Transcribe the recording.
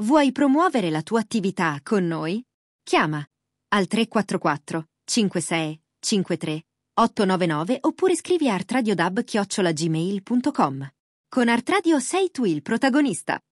Vuoi promuovere la tua attività con noi? Chiama al 344 56 53 899 oppure scrivi a artradiodub@gmail.com. Con Art Radio sei tu il protagonista.